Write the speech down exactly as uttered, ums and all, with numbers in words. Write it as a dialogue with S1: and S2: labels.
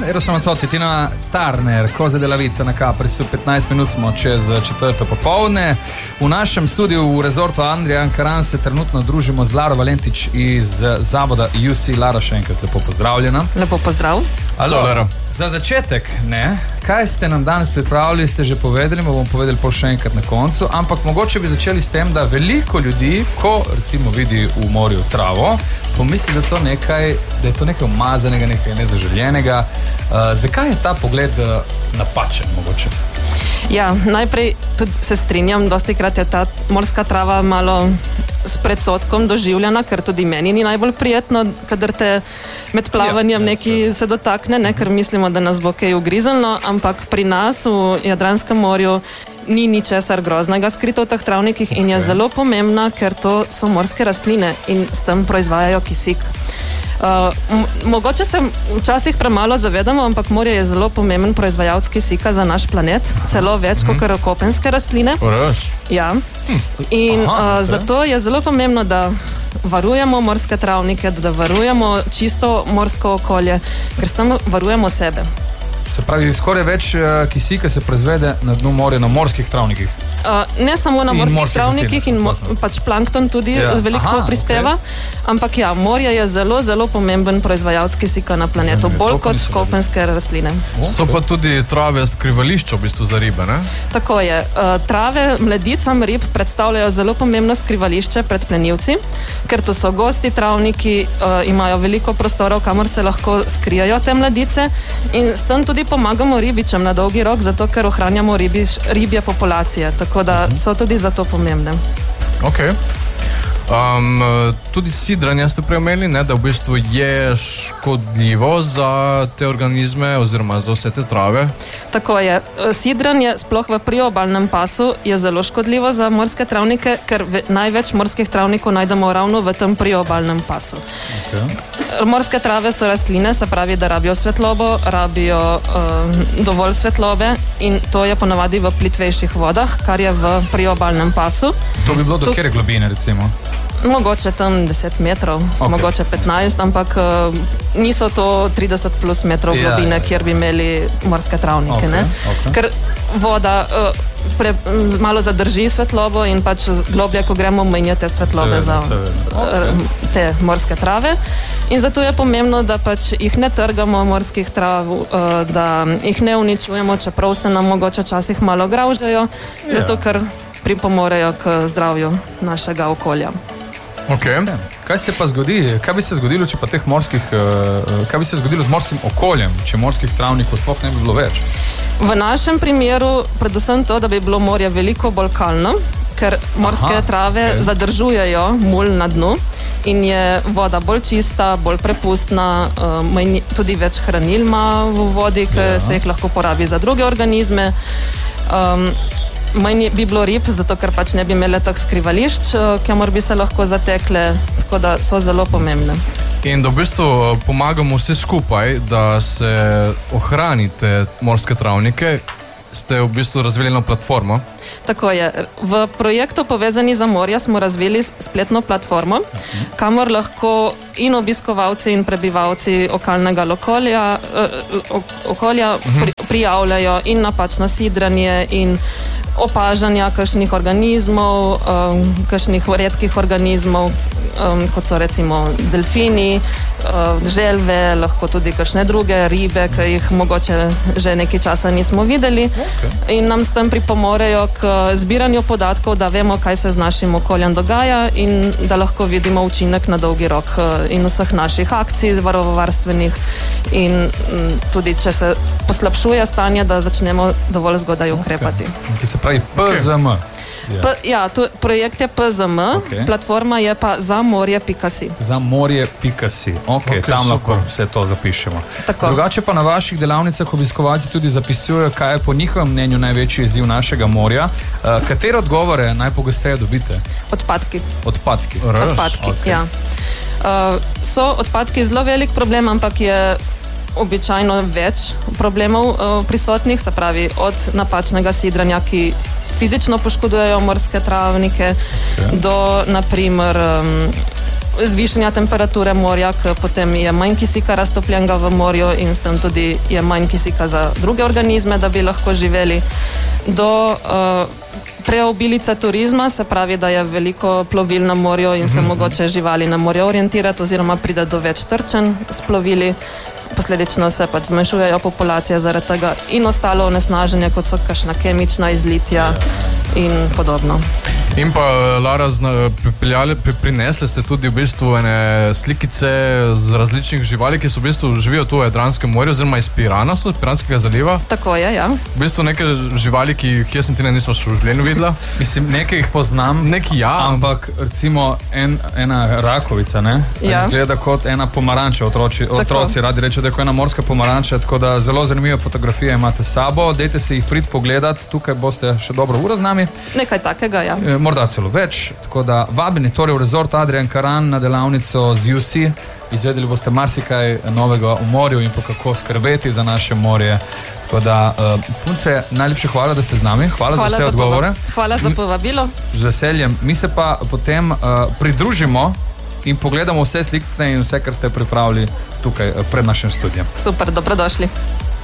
S1: ero sam odsotni, Tina Turner, Cose della vita na Caprisu, petnajst minut smo čez četrto popovdne. V našem studiu v rezortu Andrija Ankaran se trenutno družimo z Laro Valentič iz zavoda U C. Lara, še enkrat lepo pozdravljena.
S2: Lepo pozdrav.
S1: Alo, Lara. Za začetek, ne, kaj ste nam danes pripravili, ste že povedali, bomo povedali pol še enkrat na koncu, ampak mogoče bi začeli s tem, da veliko ljudi, ko recimo vidi v morju travo, pomisli, da, to nekaj, da je to nekaj umazanega, nekaj nezaželjenega. Uh, zakaj je ta pogled uh, napačen mogoče?
S2: Ja, najprej tudi se strinjam, dostikrat je ta morska trava malo s predsodkom doživljena, ker tudi meni ni najbolj prijetno, kadar te med plavanjem ja, neki ja, se dotakne, ne, ker mislimo, da nas bo kaj ugrizelno, ampak pri nas v Jadranskem morju ni ničesar groznega skrito v teh travnikih in je okay. zelo pomembna, ker to so morske rastline in s tem proizvajajo kisik. Uh, m- mogoče se včasih premalo zavedamo, ampak morje je zelo pomemben proizvajalec kisika za naš planet, celo več kot mm-hmm. kopenske rastline. Ja. In Aha, uh, zato je zelo pomembno, da varujemo morske travnike, da varujemo čisto morsko okolje, ker s tem varujemo sebe.
S1: Se pravi, skoraj več uh, kisika se proizvede na dnu morja na morskih travnikih.
S2: Uh, ne samo na morskih travnikih in mo- pač plankton tudi ja. veliko Aha, prispeva, okay. ampak ja, morje je zelo, zelo pomemben proizvajalec kisika na planetu, Zem, bolj kot kopenske rastline.
S3: Okay. So pa tudi trave skrivališče v bistvu za ribe, ne?
S2: Tako je. Uh, trave mladicam rib predstavljajo zelo pomembno skrivališče pred plenilci, ker to so gosti travniki, uh, imajo veliko prostorov, kamor se lahko skrijajo te mladice in s tem tudi pomagamo ribičem na dolgi rok, zato ker ohranjamo ribiš, ribje populacije, tako da so tudi zato pomembne.
S3: Ok. Um, tudi sidranje ste prej omenili, ne, da v bistvu je škodljivo za te organizme oziroma za vse te trave.
S2: Tako je. Sidranje sploh v priobalnem pasu je zelo škodljivo za morske travnike, ker ve, največ morskih travnikov najdemo ravno v tem priobalnem pasu. Okay. Morske trave so rastline, se pravi, da rabijo svetlobo, rabijo uh, dovolj svetlobe in to je ponavadi v plitvejših vodah, kar je v priobalnem pasu.
S1: To bi bilo do kere globine recimo?
S2: Mogoče tam deset metrov, okay. mogoče petnajst, ampak uh, niso to trideset plus metrov globine, yeah. kjer bi imeli morske travnike. Okay. Ne? Okay. Ker voda uh, pre, malo zadrži svetlobo in pač globlje, ko gremo, menja te svetlobe seveda, za seveda. Okay. Uh, te morske trave. In zato je pomembno, da pač jih ne trgamo morskih trav, uh, da jih ne uničujemo, čeprav se nam mogoče časih malo gravžajo, yeah. zato ker pripomorejo k zdravju našega okolja.
S3: Okay.
S1: Okay. Kaj se pa zgodi, kaj bi se zgodilo, če pa teh morskih, uh, kaj bi se zgodilo z morskim okoljem, če morskih travnikov sploh ne bi bilo več?
S2: V našem primeru predvsem to, da bi bilo morje veliko bolj kalno, ker morske Aha, trave okay. zadržujejo mulj na dnu in je voda bolj čista, bolj prepustna, uh, tudi več hranil ima v vodi, ki ja. se jih lahko porabi za druge organizme. Um, Manj bi bilo rib, zato ker pač ne bi imeli tak skrivališč, kamor bi se lahko zatekle, tako da so zelo pomembne.
S3: In da v bistvu pomagamo vsi skupaj, da se ohranite morske travnike, ste v bistvu razvili eno platformo.
S2: Tako je. V projektu Povezani za morja smo razvili spletno platformo, kamor lahko in obiskovalci in prebivalci okalnega okolja, okolja pri, prijavljajo in napačno sidranje in opažanja kakšnih organizmov, um, kakšnih redkih organizmov, um, kot so recimo delfini, um, želve, lahko tudi kakšne druge ribe, ki jih mogoče že nekaj časa nismo videli okay. in nam s tem pripomorejo k zbiranju podatkov, da vemo, kaj se z našim okoljem dogaja in da lahko vidimo učinek na dolgi rok in vseh naših akcij varovarstvenih in um, tudi, če se poslabšuje stanje, da začnemo dovolj zgodaj ukrepati.
S1: Okay. Pravi P Z M.
S2: Okay. Yeah. P, ja, to, projekt je P Z M, okay. platforma je pa za morje pika si.
S1: Za morje pika si. Ok, okay tam super. Lahko vse to zapišemo. Tako. Drugače pa na vaših delavnicah obiskovalci tudi zapisujejo, kaj je po njihovem mnenju največji izziv našega morja. Uh, katere odgovore najpogosteje dobite?
S2: Odpadki.
S1: Odpadki.
S2: Res? Odpadki, okay. ja. Uh, so odpadki zelo velik problem, ampak je običajno več problemov uh, prisotnih, se pravi od napačnega sidranja, ki fizično poškodujejo morske travnike, okay. do naprimer um, zvišanja temperature morja, ker potem je manj kisika raztopljenega v morju in s tem tudi je manj kisika za druge organizme, da bi lahko živeli. Do uh, preobilice turizma, se pravi, da je veliko plovil na morju in se mm-hmm. mogoče živali na morju orientirati oziroma pride do več trčenj s plovili. Posledično se pač zmanjšujejo populacije zaradi tega in ostalo onesnaženje, kot so kakšna kemična izlitja in podobno.
S3: In pa, Lara, pripeljali, prinesli ste tudi v bistvu ene slikice z različnih živali, ki so v bistvu živijo tu v Jadranskem morju, oziroma iz Pirana, so, Piranskega zaliva.
S2: Tako je, ja.
S3: V bistvu neke živali, ki jih jaz in Tina nismo še v življenju videla.
S1: Mislim, nekaj jih poznam,
S3: neki ja.
S1: Ampak recimo en, ena rakovica, ne? Ja. Izgleda kot ena pomaranča, otroci, otroci radi rečejo, da je kot ena morska pomaranča, tako da zelo zanimive fotografije imate s sabo, dejte se jih prid pogledati, tukaj boste še dobro uro z nami.
S2: Nekaj takega, ja.
S1: E, morda celo več, tako da vabeni torej v Resort Adrian Karan na delavnico z U C. Izvedeli boste marsikaj novega v morju in pa kako skrbeti za naše morje. Tako da, uh, punce, najlepše hvala, da ste z nami. Hvala, hvala za vse za odgovore.
S2: Hvala za povabilo.
S1: Z veseljem. Mi se pa potem uh, pridružimo in pogledamo vse slikice in vse, kar ste pripravili tukaj uh, pred našim studijem.
S2: Super, dobrodošli.